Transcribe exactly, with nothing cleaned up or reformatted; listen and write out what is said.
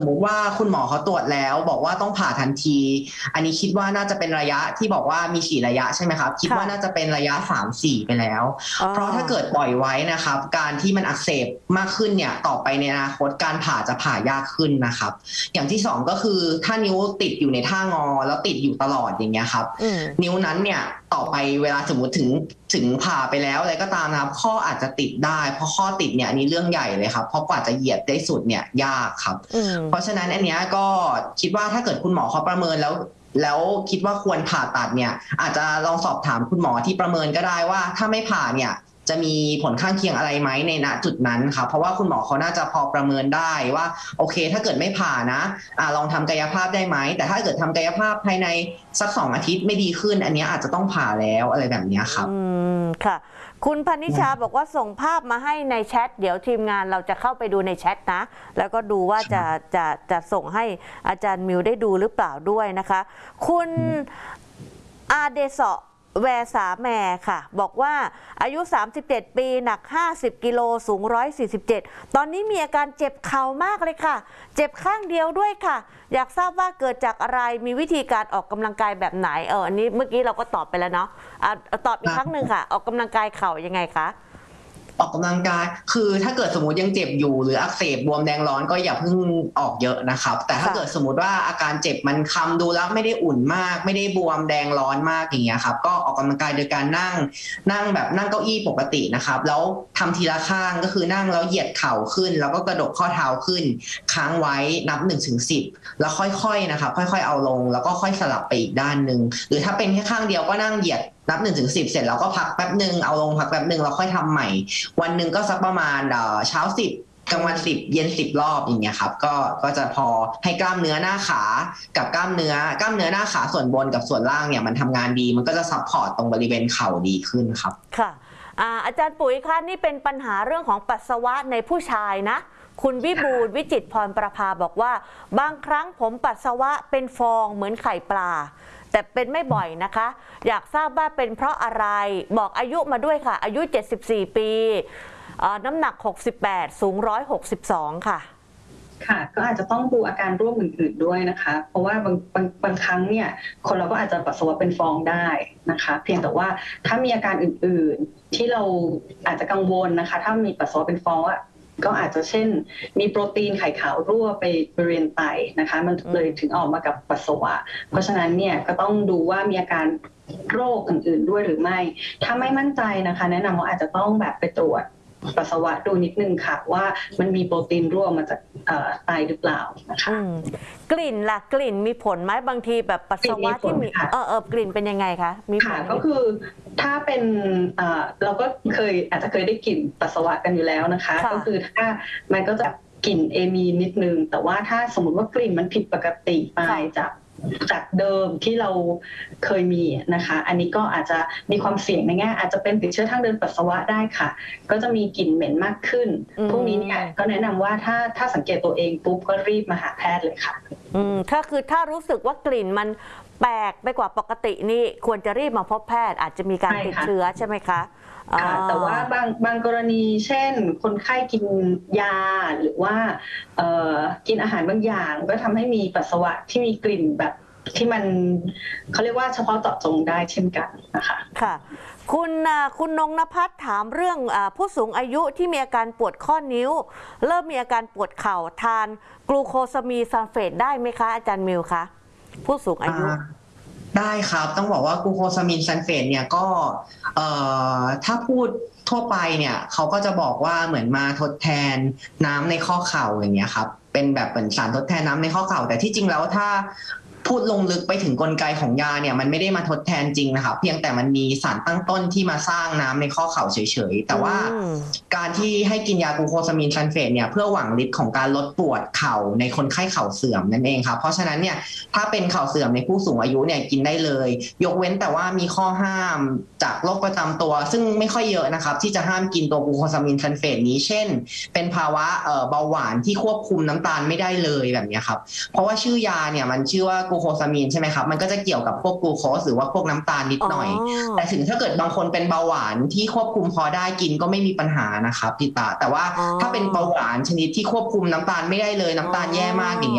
สมมติว่าคุณหมอเขาตรวจแล้วบอกว่าต้องผ่าทันทีอันนี้คิดว่าน่าจะเป็นระยะที่บอกว่ามีสี่ระยะใช่ไหมครับคิดว่าน่าจะเป็นระยะสามสี่ไปแล้วเพราะถ้าเกิดปล่อยไว้นะครับการที่มันอักเสบมากขึ้นเนี่ยต่อไปในอนาคตการผ่าจะผ่ายากขึ้นนะครับอย่างที่สองก็คือถ้านิ้วติดอยู่ในท่างอแล้วติดอยู่ตลอดอย่างเงี้ยครับนิ้วนั้นเนี่ยต่อไปเวลาสมมติถึงถึงผ่าไปแล้วอะไรก็ตามนะครับข้ออาจจะติดได้เพราะข้อติดเนี่ยอันนี้เรื่องใหญ่เลยครับเพราะกว่าจะเหยียดได้สุดเนี่ยยากครับเพราะฉะนั้นอันเนี้ยก็คิดว่าถ้าเกิดคุณหมอเขาประเมินแล้วแล้วคิดว่าควรผ่าตัดเนี่ยอาจจะลองสอบถามคุณหมอที่ประเมินก็ได้ว่าถ้าไม่ผ่าเนี่ยจะมีผลข้างเคียงอะไรไหมในณจุดนั้นครับเพราะว่าคุณหมอเขาน่าจะพอประเมินได้ว่าโอเคถ้าเกิดไม่ผ่านะอ่าลองทำกายภาพได้ไหมแต่ถ้าเกิดทำกายภาพภายในสักสองอาทิตย์ไม่ดีขึ้นอันนี้อาจจะต้องผ่าแล้วอะไรแบบนี้ครับอืมค่ะคุณพนิชาบอกว่าส่งภาพมาให้ในแชทเดี๋ยวทีมงานเราจะเข้าไปดูในแชทนะแล้วก็ดูว่าจะจะจะส่งให้อาจารย์มิวได้ดูหรือเปล่าด้วยนะคะคุณอาเดเซาะแวสาแมค่ะบอกว่าอายุสามสิบเจ็ดปีหนักห้าสิบกิโลสูงหนึ่งร้อยสี่สิบเจ็ดตอนนี้มีอาการเจ็บเข่ามากเลยค่ะเจ็บข้างเดียวด้วยค่ะอยากทราบว่าเกิดจากอะไรมีวิธีการออกกำลังกายแบบไหนเอออันนี้เมื่อกี้เราก็ตอบไปแล้วเนาะอ่ะตอบอีกครั้งหนึ่งค่ะออกกำลังกายเข่ายังไงคะออกกำลังกายคือถ้าเกิดสมมติยังเจ็บอยู่หรืออักเสบบวมแดงร้อนก็อย่าเพิ่งออกเยอะนะครับแต่ถ้าเกิดสมมติว่าอาการเจ็บมันคำดูแล้วไม่ได้อุ่นมากไม่ได้บวมแดงร้อนมากอย่างเงี้ยครับก็ออกกำลังกายโดยการนั่งนั่งแบบนั่งเก้าอี้ปกตินะครับแล้วทำทีละข้างก็คือนั่งแล้วเหยียดเข่าขึ้นแล้วก็กระดกข้อเท้าขึ้นค้างไว้นับหนึ่งถึงสิบแล้วค่อยๆนะครับค่อยๆเอาลงแล้วก็ค่อยสลับไปอีกด้านหนึ่งหรือถ้าเป็นแค่ข้างเดียวก็นั่งเหยียดนับหนึ่งถึงสิบเสร็จแล้วก็พักแป๊บหนึ่งเอาลงพักแป๊บหนึ่งแล้วค่อยทำใหม่วันหนึ่งก็สักประมาณเช้าสิบกลางวันสิบเย็นสิบรอบอย่างเงี้ยครับก็ก็จะพอให้กล้ามเนื้อหน้าขากับกล้ามเนื้อกล้ามเนื้อหน้าขาส่วนบนกับส่วนล่างเนี่ยมันทำงานดีมันก็จะซัพพอร์ตตรงบริเวณเข่าดีขึ้นครับค่ะอาจารย์ปุ๋ยคะนี่เป็นปัญหาเรื่องของปัสสาวะในผู้ชายนะคุณวิบูลย์วิจิตรพรประภาบอกว่าบางครั้งผมปัสสาวะเป็นฟองเหมือนไข่ปลาแต่เป็นไม่บ่อยนะคะอยากทราบว่าเป็นเพราะอะไรบอกอายุมาด้วยค่ะอายุเจ็ดสิบสี่ปีน้ำหนักหกสิบแปดสูงหนึ่งร้อยหกสิบสองค่ะค่ะก็อาจจะต้องดูอาการร่วมอื่นๆด้วยนะคะเพราะว่าบางบางบางครั้งเนี่ยคนเราก็อาจจะปัสสาวะเป็นฟองได้นะคะเพียงแต่ว่าถ้ามีอาการอื่นๆที่เราอาจจะกังวลนะคะถ้ามีปัสสาวะเป็นฟองก็อาจจะเช่นมีโปรตีนไข่ขาวรั่วไปบริเวณไตนะคะมันเลยถึงออกมากับปัสสาวะเพราะฉะนั้นเนี่ยก็ต้องดูว่ามีอาการโรคอื่นๆด้วยหรือไม่ถ้าไม่มั่นใจนะคะแนะนำว่าอาจจะต้องแบบไปตรวจปัสสาวะดูนิดนึงค่ะว่ามันมีโปรตีนรั่วมาจากไตหรือเปล่านะคะกลิ่นล่ะกลิ่นมีผลไหมบางทีแบบปัสสาวะที่มีเออเออกลิ่นเป็นยังไงคะมีผลก็คือถ้าเป็นเราก็เคยอาจจะเคยได้กลิ่นปัสสาวะกันอยู่แล้วนะคะก็คือถ้ามันก็จะกลิ่นเอมีนิดนึงแต่ว่าถ้าสมมติว่ากลิ่นมันผิดปกติไปจากจากเดิมที่เราเคยมีนะคะอันนี้ก็อาจจะมีความเสี่ยงในแง่อาจจะเป็นติดเชื้อทางเดินปัสสาวะได้ค่ะก็จะมีกลิ่นเหม็นมากขึ้นพวกนี้เนี่ยก็แนะนำว่าถ้าถ้าสังเกตตัวเองปุ๊บก็รีบมาหาแพทย์เลยค่ะอืมถ้าคือถ้ารู้สึกว่ากลิ่นมันแปลกไปกว่าปกตินี่ควรจะรีบมาพบแพทย์อาจจะมีการติดเชื้อใช่ไหมคะค่ะแต่ว่าบางบางกรณีเช่นคนไข้กินยาหรือว่ากินอาหารบางอย่างก็ทำให้มีปัสสาวะที่มีกลิ่นแบบที่มันเขาเรียกว่าเฉพาะเจาะจงได้เช่นกันนะคะค่ะคุณคุณนงนภัสถามเรื่องผู้สูงอายุที่มีอาการปวดข้อนิ้วเริ่มมีอาการปวดเข่าทานกลูโคซามีนซัลเฟตได้ไหมคะอาจารย์มิวคะผู้สูงอายุได้ครับต้องบอกว่ากลูโคซามีนซัลเฟตเนี่ยก็ถ้าพูดทั่วไปเนี่ยเขาก็จะบอกว่าเหมือนมาทดแทนน้ำในข้อเข่าอย่างเงี้ยครับเป็นแบบเหมือนสารทดแทนน้ำในข้อเข่าแต่ที่จริงแล้วถ้าพูดลงลึกไปถึงกลไกของยาเนี่ยมันไม่ได้มาทดแทนจริงนะครับเพียงแต่มันมีสารตั้งต้นที่มาสร้างน้ำในข้อเข่าเฉยๆแต่ว่าการที่ให้กินยากลูโคซามีนซัลเฟตเนี่ยเพื่อหวังฤทธิ์ของการลดปวดเข่าในคนไข้เข่าเสื่อมนั่นเองครับเพราะฉะนั้นเนี่ยถ้าเป็นเข่าเสื่อมในผู้สูงอายุเนี่ยกินได้เลยยกเว้นแต่ว่ามีข้อห้ามจากโรคประจำตัวซึ่งไม่ค่อยเยอะนะครับที่จะห้ามกินตัวกลูโคซามีนซัลเฟตนี้เช่นเป็นภาวะเบาหวานที่ควบคุมน้ำตาลไม่ได้เลยแบบนี้ครับเพราะว่าชื่อยาเนี่ยมันชื่อว่ากลูโคซามีนใช่ไหมครับมันก็จะเกี่ยวกับพวกกลูโคสหรือว่าพวกน้ำตาลนิดหน่อยแต่ถึงถ้าเกิดบางคนเป็นเบาหวานที่ควบคุมพอได้กินก็ไม่มีปัญหานะครับพี่ตาแต่ว่าถ้าเป็นเบาหวานชนิดที่ควบคุมน้ำตาลไม่ได้เลยน้ำตาลแย่มากอย่างเงี้ย